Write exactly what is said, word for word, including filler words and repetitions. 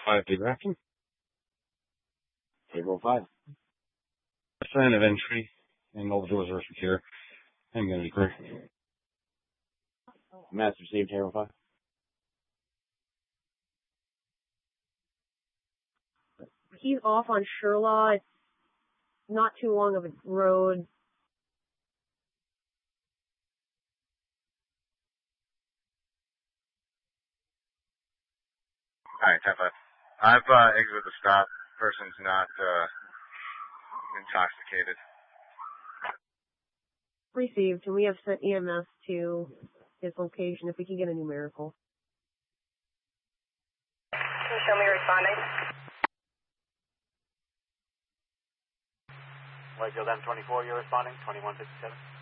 five, big action. Table five. Sign of entry and all the doors are secure. I'm going to be clear. Mass received, table five. He's off on Sherlaw. It's not too long of a road. Alright, ten five. I've uh, exited the stop. Person's not uh, intoxicated. Received, and we have sent E M S to his location if we can get a numerical. Can you show me responding? Whitefield M twenty-four, you're responding, twenty-one fifty-seven.